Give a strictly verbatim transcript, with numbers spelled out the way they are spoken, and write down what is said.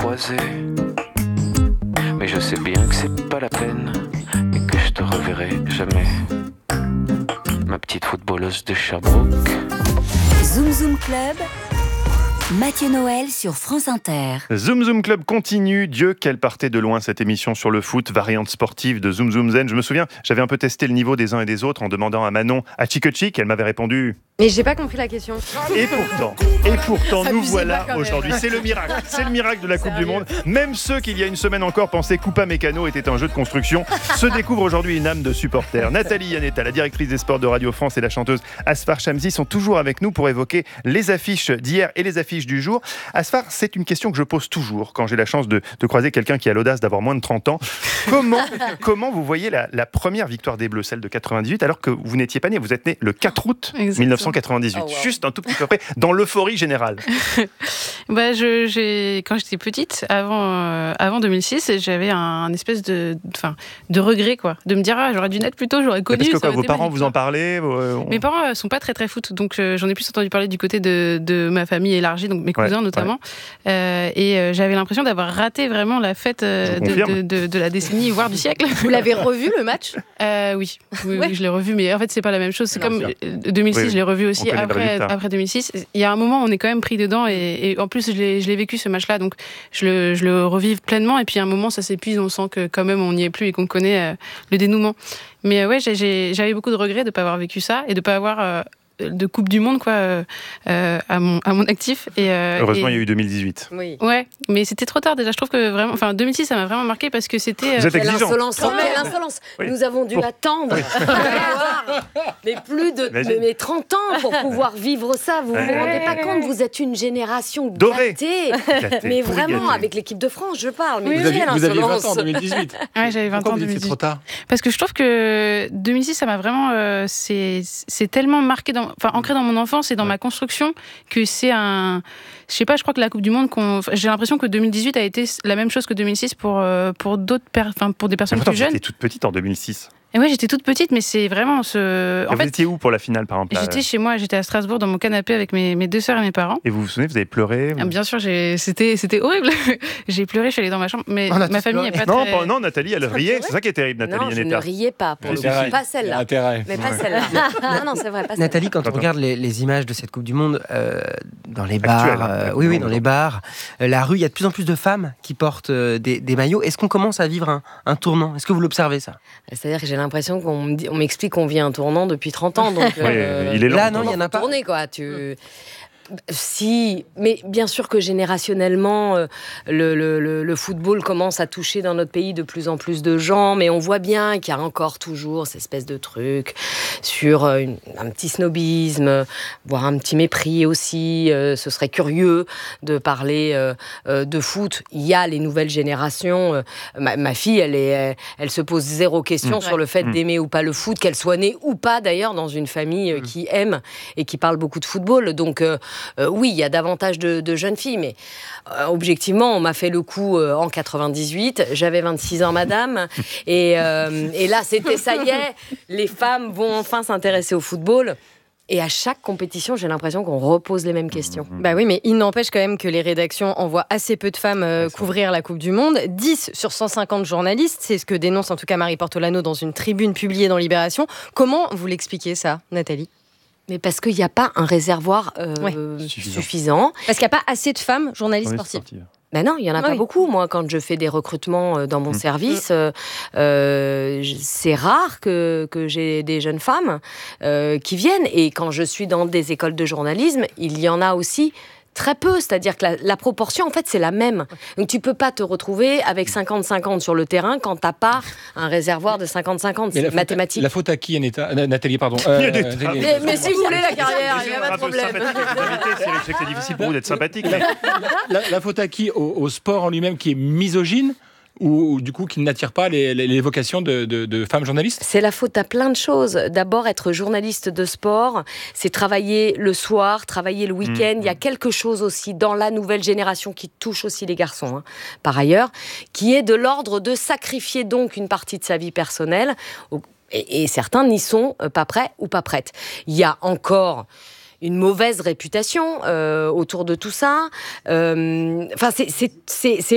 croisés. Mais je sais bien que c'est pas la peine et que je te reverrai jamais. Ma petite footballeuse de Sherbrooke. Zoom Zoom Club, Mathieu Noël sur France Inter. Zoom Zoom Club continue. Dieu qu'elle partait de loin cette émission sur le foot, variante sportive de Zoom Zoom Zen. Je me souviens, j'avais un peu testé le niveau des uns et des autres en demandant à Manon à Chicochic. Elle m'avait répondu. Mais j'ai pas compris la question. Et pourtant, et pourtant, nous Abusez voilà pas quand même. aujourd'hui. C'est le miracle, c'est le miracle de la Coupe du Monde. Même ceux qui il y a une semaine encore pensaient Coupa Mécano était un jeu de construction se découvrent aujourd'hui une âme de supporter. Nathalie Yanetta, la directrice des sports de Radio France, et la chanteuse Asfar Shamsi sont toujours avec nous pour évoquer les affiches d'hier et les affiches du jour. Asfar, c'est une question que je pose toujours quand j'ai la chance de, de croiser quelqu'un qui a l'audace d'avoir moins de trente ans. Comment, comment vous voyez la, la première victoire des Bleus, celle de quatre-vingt-dix-huit, alors que vous n'étiez pas né, vous êtes né le quatre août mille neuf cent quatre-vingt-dix-huit, Oh, wow. juste un tout petit peu près, dans l'euphorie générale. Bah, je, j'ai, quand j'étais petite, avant, euh, avant deux mille six, j'avais un, un espèce de, enfin, de regret, quoi, de me dire ah, j'aurais dû naître plus tôt, j'aurais connu. Parce que ça quoi, aurait vos été parents magique, vous en quoi. parlaient euh, on- Mes parents euh, sont pas très très foot, donc euh, j'en ai plus entendu parler du côté de, de ma famille élargie, donc mes Ouais, cousins notamment. Euh, et euh, j'avais l'impression d'avoir raté vraiment la fête euh, Je vous de, confirme. de, de, de la décennie, voire du siècle. Vous l'avez revu le match? Euh, oui, oui, Ouais. oui, je l'ai revu, mais en fait c'est pas la même chose. C'est Non, comme sûr. euh, deux mille six, Oui, oui. je l'ai revu aussi connaît le après, résultat. après deux mille six. Il y a un moment, on est quand même pris dedans, et, et en plus je l'ai, je l'ai vécu ce match-là, donc je le, je le revive pleinement. Et puis à un moment, ça s'épuise, on sent que quand même on n'y est plus et qu'on connaît euh, le dénouement. Mais euh, ouais, j'ai, j'ai, j'avais beaucoup de regrets de ne pas avoir vécu ça et de ne pas avoir euh, de Coupe du Monde quoi euh, euh, à mon à mon actif. Et euh, Heureusement, et- il y a eu deux mille dix-huit. Oui. Ouais, mais c'était trop tard déjà. Je trouve que vraiment, enfin deux mille six, ça m'a vraiment marqué parce que c'était. Vous euh, êtes Quelle exigeante. insolence, Quand même. quelle insolence. Oui. Nous avons dû Pour- attendre mais plus de Imagine. mais, mais trente ans pour pouvoir vivre ça. Vous vous Ouais. rendez pas compte, vous êtes une génération Dorée. gâtée. Gâté, Mais pourri vraiment, gâté. avec l'équipe de France, je parle. Mais Oui, Vous quelle aviez, vous aviez insolence. vingt ans en deux mille dix-huit. Ouais, j'avais vingt Pourquoi ans en vous dites que c'est deux mille dix-huit. trop tard? Parce que je trouve que deux mille six, ça m'a vraiment, euh, c'est, c'est tellement marqué, dans, enfin ancré dans mon enfance et dans ma construction que c'est un, je sais pas, je crois que la Coupe du Monde, qu'on, j'ai l'impression que deux mille dix-huit a été la même chose que deux mille six pour euh, pour d'autres, per, enfin pour des personnes Pourtant, plus jeunes. j'étais toute petite en deux mille six. Et ouais, j'étais toute petite, mais c'est vraiment ce. Et En vous fait, étiez où pour la finale, par exemple là j'étais chez moi, j'étais à Strasbourg dans mon canapé avec mes, mes deux sœurs et mes parents. Et vous vous souvenez, vous avez pleuré Ah, bien sûr, j'ai, c'était, c'était horrible. J'ai pleuré, je suis allée dans ma chambre, mais On a ma tous famille n'est pleuré. pas Non, très. pas- non, Nathalie, elle riait. pleurait C'est ça qui est terrible, Nathalie Non, je ne Yanetta. riais pas pour le coup. Intérêt. Pas celle-là. Intérêt. Mais pas celle-là. Non, non, c'est vrai, pas celle-là. Nathalie, quand on Pardon. regarde les, les images de cette Coupe du Monde euh, dans les Actuelle, bars, hein, euh, la Coupe oui, du oui, Monde, dans les donc. bars, euh, la rue, il y a de plus en plus de femmes qui portent euh, des, des maillots. Est-ce qu'on commence à vivre un, un tournant? Est-ce que vous l'observez ça? C'est-à-dire que j'ai l'impression qu'on me dit- on m'explique qu'on vit un tournant depuis trente ans. Donc, Ouais, il est lent. Là, non, il y en a pas. Tourner, quoi. Tu... Si, mais bien sûr que générationnellement, euh, le, le- le- le football commence à toucher dans notre pays de plus en plus de gens, mais on voit bien qu'il y a encore toujours cette espèce de truc sur euh, une- un petit snobisme, voire un petit mépris aussi. Euh, ce serait curieux de parler euh, euh, de foot. Il y a les nouvelles générations. euh, ma, ma fille, elle, est, elle, elle se pose zéro question Mmh. sur le fait Mmh. d'aimer ou pas le foot, qu'elle soit née ou pas d'ailleurs dans une famille euh, qui aime et qui parle beaucoup de football. Donc euh, euh, oui, il y a davantage de, de jeunes filles, mais euh, objectivement, on m'a fait le coup euh, en quatre-vingt-dix-huit. J'avais vingt-six ans, madame, et, euh, et là, c'était ça y est, les femmes vont enfin s'intéresser au football. Et à chaque compétition, j'ai l'impression qu'on repose les mêmes questions. Bah oui, mais il n'empêche quand même que les rédactions envoient assez peu de femmes euh, Ouais, c'est couvrir la Coupe du Monde. dix sur cent cinquante journalistes, c'est ce que dénonce en tout cas Marie Portolano dans une tribune publiée dans Libération. Comment vous l'expliquez ça, Nathalie? Mais parce qu'il n'y a pas un réservoir euh, Ouais. Suffisant. suffisant. Parce qu'il n'y a pas assez de femmes journalistes On est sportives. sportive. Ben non, il n'y en a Ah pas oui. beaucoup. Moi, quand je fais des recrutements euh, dans mon Mm. service, euh, euh, j- c'est rare que, que j'ai des jeunes femmes euh, qui viennent. Et quand je suis dans des écoles de journalisme, il y en a aussi très peu. C'est-à-dire que la, la proportion, en fait, c'est la même. Donc, tu peux pas te retrouver avec cinquante cinquante sur le terrain quand tu n'as pas un réservoir de cinquante cinquante. Mais C'est la faute- mathématique. La faute à qui, Aneta Euh, Nathalie, pardon. Euh, Yanetta. Nathalie, Mais, mais si vous voulez la carrière, il n'y a pas de Un peu problème. sympathique, les invités, c'est- Je sais que c'est difficile pour vous d'être sympathique, mais la, la faute à qui au, au sport en lui-même qui est misogyne ou, ou du coup qui n'attire pas les, les, les vocations de, de, de femmes journalistes? C'est la faute à plein de choses. D'abord, être journaliste de sport, c'est travailler le soir, travailler le week-end. Mmh. Il y a quelque chose aussi dans la nouvelle génération qui touche aussi les garçons, hein, par ailleurs, qui est de l'ordre de sacrifier donc une partie de sa vie personnelle. Au- Et, et certains n'y sont euh, pas prêts ou pas prêtes. Il y a encore une mauvaise réputation euh, autour de tout ça. Euh, Enfin, c'est, c'est, c'est, c'est